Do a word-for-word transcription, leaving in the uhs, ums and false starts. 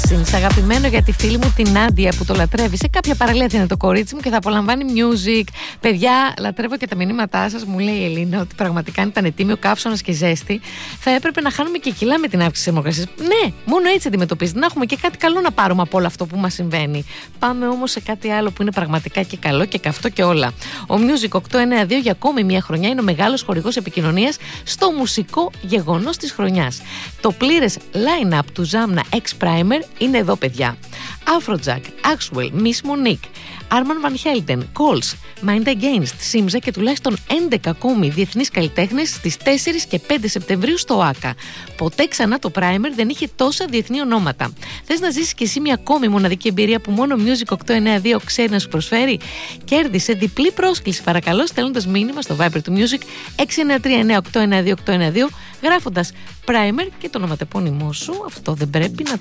Blessings, αγαπημένο για τη φίλη μου την Νάντια που το λατρεύει. Σε κάποια παραλία είναι το κορίτσι μου και θα απολαμβάνει music. Παιδιά, λατρεύω και τα μηνύματά σας. Μου λέει η Ελίνα ότι πραγματικά αν ήταν τίμιο καύσωνας και ζέστη, θα έπρεπε να χάνουμε και κιλά με την αύξηση της θερμοκρασίας. Ναι, μόνο έτσι αντιμετωπίζεται. Να έχουμε και κάτι καλό να πάρουμε από όλο αυτό που μας συμβαίνει. Πάμε όμως σε κάτι άλλο που είναι πραγματικά και καλό και καυτό και όλα. Ο Music οκτακόσια ενενήντα δύο για ακόμη μια χρονιά είναι ο μεγάλος χορηγός επικοινωνίας στο μουσικό γεγονός της χρονιάς. Το πλήρες line-up του Zamna X Primer είναι εδώ, παιδιά. Afrojack, Axwell, Miss Monique, Arman Van Helden, Coles, Mind Against, Simza και τουλάχιστον έντεκα ακόμη διεθνείς καλλιτέχνες στις τέσσερις και πέντε Σεπτεμβρίου στο ΆΚΑ. Ποτέ ξανά το Primer δεν είχε τόσα διεθνή ονόματα. Θες να ζήσεις κι εσύ μια ακόμη μοναδική εμπειρία που μόνο Music οκτακόσια ενενήντα δύο ξέρει να σου προσφέρει? Κέρδισε διπλή πρόσκληση, παρακαλώ, στέλνοντας μήνυμα στο Viber του Music έξι εννιά τρία εννιά οκτώ ένα δύο οκτώ ένα δύο, γράφοντας Primer και το ονοματεπώνυμό σου. Αυτό δεν πρέπει να